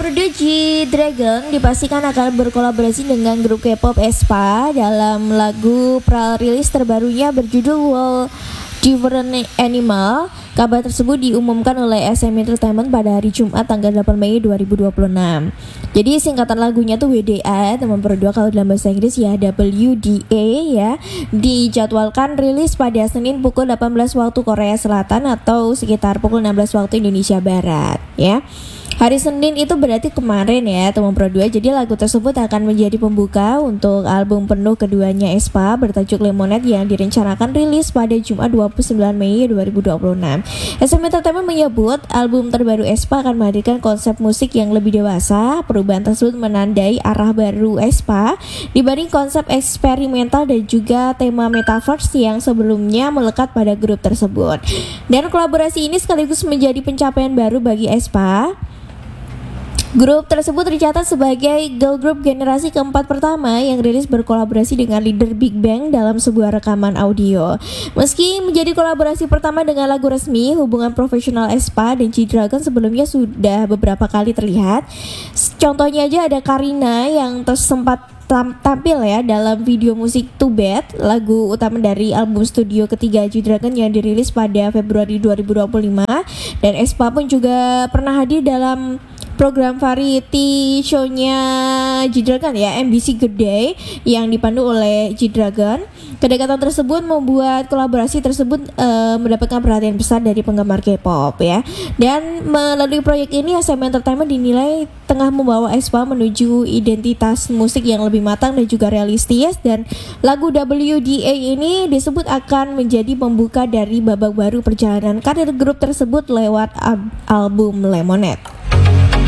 Bernardo G-Dragon dipastikan akan berkolaborasi dengan grup K-pop aespa dalam lagu pra-rilis terbarunya berjudul World Different Animal. Kabar tersebut diumumkan oleh SM Entertainment pada hari Jumat tanggal 8 Mei 2026. Jadi singkatan lagunya tuh WDA, teman berdua, kalau dalam bahasa Inggris ya WDA ya. Dijadwalkan rilis pada Senin pukul 18 waktu Korea Selatan atau sekitar pukul 16 waktu Indonesia Barat ya. Hari Senin itu berarti kemarin ya teman berdua. Jadi lagu tersebut akan menjadi pembuka untuk album penuh keduanya aespa bertajuk Lemonade yang direncanakan rilis pada Jumat 29 Mei 2026. SM Entertainment menyebut album terbaru aespa akan menghadirkan konsep musik yang lebih dewasa. Perubahan tersebut menandai arah baru aespa dibanding konsep eksperimental dan juga tema metaverse yang sebelumnya melekat pada grup tersebut. Dan kolaborasi ini sekaligus menjadi pencapaian baru bagi aespa. Grup tersebut tercatat sebagai girl group generasi keempat pertama yang rilis berkolaborasi dengan leader Big Bang dalam sebuah rekaman audio. Meski menjadi kolaborasi pertama dengan lagu resmi, hubungan profesional aespa dan G-Dragon sebelumnya sudah beberapa kali terlihat. Contohnya aja ada Karina yang sempat tampil ya dalam video musik Too Bad, lagu utama dari album studio ketiga G-Dragon yang dirilis pada Februari 2025. Dan aespa pun juga pernah hadir dalam program variety show-nya G-Dragon ya, MBC Good Day, yang dipandu oleh G-Dragon. Kedekatan tersebut membuat kolaborasi tersebut mendapatkan perhatian besar dari penggemar K-pop ya. Dan melalui proyek ini SM Entertainment dinilai tengah membawa aespa menuju identitas musik yang lebih matang dan juga realistis. Dan lagu WDA ini disebut akan menjadi pembuka dari babak baru perjalanan karir grup tersebut lewat album Lemonade.